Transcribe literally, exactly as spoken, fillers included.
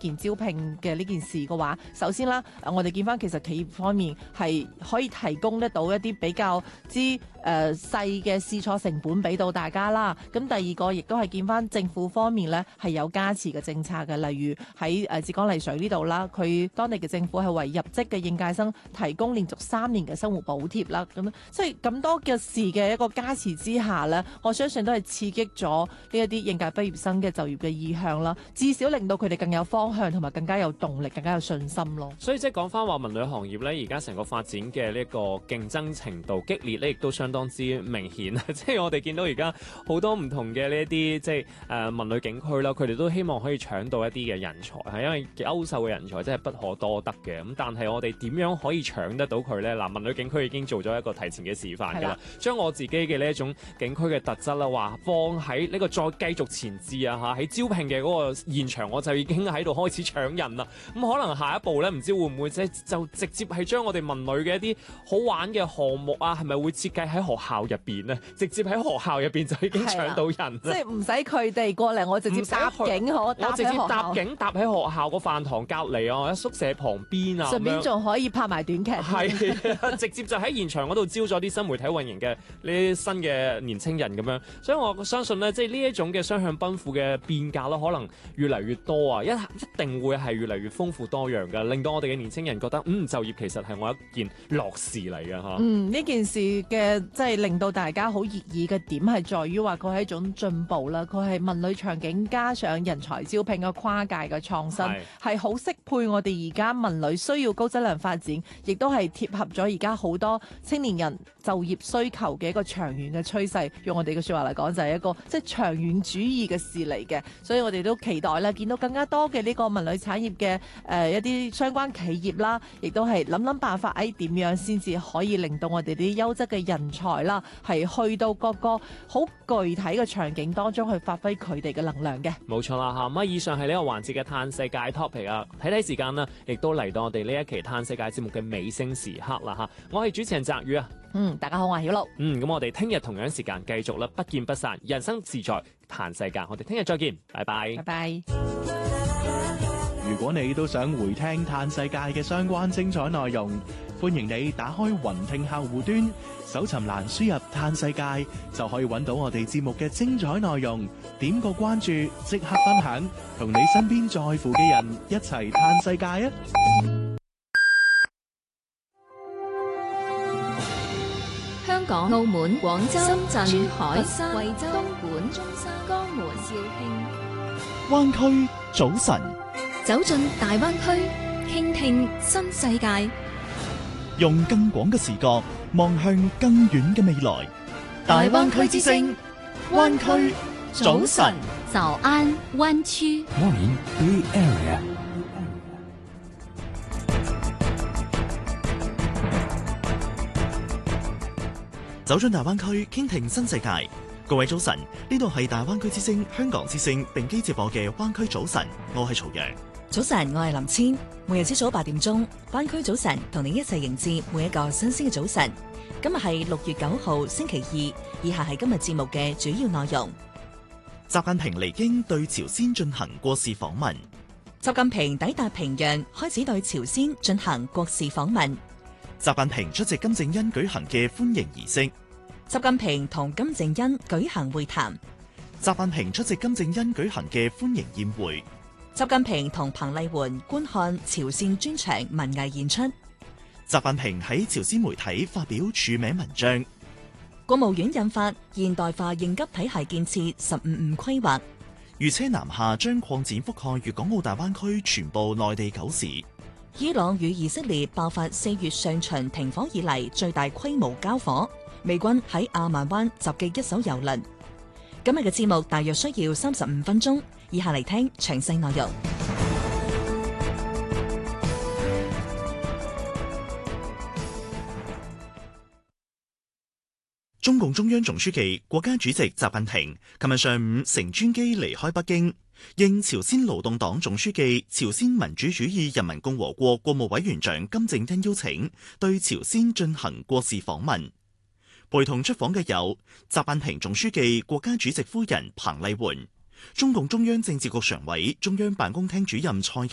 件招聘嘅呢件事嘅話，首先啦，我哋見翻其實企業方面係可以提供得到一啲比較之誒細嘅試錯成本俾到大家啦。咁第二個亦都係見翻政府方面呢係有加持嘅政策嘅，例如喺誒浙江麗水呢度啦，佢當地嘅政府係為入職嘅應屆生提供連續三年嘅生活補貼啦。咁即係咁多嘅事嘅一個加持之下呢，我相信都係刺激咗呢一啲應屆畢業生嘅就業嘅意向啦，至少令到佢哋更有方向同埋更加有動力、更加有信心咯。 所以即係講翻話文旅行業咧，而家成個發展嘅呢一個競爭程度激烈咧，亦都相當之明顯。即係我哋見到而家好多唔同嘅呢一啲即係誒、呃、文旅景區啦，佢哋都希望可以搶到一啲嘅人才，係因為優秀嘅人才真係不可多得嘅。咁但係我哋點樣可以搶得到佢咧？嗱，文旅景區已經做咗一個提前嘅示範㗎啦，將我自己嘅呢一種景區嘅特質啦，話放喺呢個再繼續前置啊嚇，喺招聘嘅嗰個現場我就已經喺度開始搶人啦。咁可能下一步咧，唔知會唔會即係就直接係將我哋文旅嘅一啲好玩嘅項目啊，係咪會設計喺學校入邊咧？直接喺學校入邊就已經搶到人， 即係唔使佢哋過嚟，我直接搭景可， 我直接搭景搭喺學校個飯堂隔離啊，喺宿舍旁邊啊， 順便仲可以拍埋短劇， 係直接就喺現場嗰度招咗啲新媒體運營嘅呢啲新嘅年青人咁樣，所以我相信咧，即係呢一種嘅雙向奔赴嘅變革啦，可能越嚟越多啊，一一定會係越嚟越豐富多樣嘅，令到我哋嘅年青人覺得嗯就業其實係我一件樂事嚟嘅嚇。 嗯，呢件事嘅即係令到大家好熱議嘅點係在於話佢係一種進步啦，佢係文旅場景加上人才招聘嘅跨界嘅創新，係好適配我哋而家文旅需要高質量發展，亦都係貼合咗而家好多青年人就業需求嘅一個長遠嘅趨勢。用我哋嘅説話嚟講，就係一個即係長遠主義嘅事嚟嘅，所以我哋都期待啦，見到更加多嘅呢個文旅產業嘅誒、呃、一啲相關企業啦，亦都係諗諗辦法，誒點樣先至可以令到我哋啲優質嘅人才啦，係去到各個好具體嘅場景當中去發揮佢哋嘅能量嘅。 冇錯啦嚇，咁啊以上係呢個環節嘅嘆世界 topic 啊，睇睇時間啦，亦都嚟到我哋呢一期嘆世界節目嘅尾聲時刻啦嚇，我係主持人澤宇啊。 嗯，大家好，我係曉露。 嗯，咁我哋聽日同樣時間繼續啦，不見不散。人生自在嘆世界，我哋聽日再見，拜拜。 拜拜。 如果你都想回聽嘆世界嘅相關精彩內容，歡迎你打開雲聽客戶端，搜尋欄輸入嘆世界，就可以揾到我哋節目嘅精彩內容。點個關注，即刻分享，同你身邊在乎嘅人一齊嘆世界啊！ 香港、澳門、廣州、深圳、珠海、 佛山、 惠州、 東莞、中山、江門、肇慶。 灣區早晨， 走進大灣區，傾聽新世界， 用更廣嘅視角望向更遠嘅未來。大灣區之聲，灣區早晨， 早安灣區。 Morning Bay Area。 走進大灣區，傾聽新世界。各位早晨，呢度係大灣區之聲、香港之聲並機接播嘅灣區早晨，我係曹陽。 早晨，我係林千。每日朝早八點鐘，灣區早晨同你一齊迎接每一個新鮮嘅早晨。今日係六月九號星期二，以下係今日節目嘅主要內容。 習近平離京對朝鮮進行國事訪問。 習近平抵達平壤，開始對朝鮮進行國事訪問。 習近平出席金正恩舉行嘅歡迎儀式。 習近平同金正恩舉行會談。 習近平出席金正恩舉行嘅歡迎宴會。 習近平同彭麗媛觀看朝鮮專場文藝演出。 習近平喺朝鮮媒體發表署名文章。 國務院印發現代化應急體系建設十五五規劃。 預車南下將擴展覆蓋粵港澳大灣區全部內地九市。 伊朗與以色列爆發四月上旬停火以嚟最大規模交火，美軍喺阿曼灣襲擊一艘油輪。今日嘅節目大約需要三十五分鐘，以下嚟聽詳細內容。 中共中央總書記、國家主席習近平琴日上午乘專機離開北京，應朝鮮勞動黨總書記、朝鮮民主主義人民共和國國務委員長金正恩邀請，對朝鮮進行國事訪問。陪同出訪嘅有習近平總書記、國家主席夫人彭麗媛、中共中央政治局常委、中央辦公廳主任蔡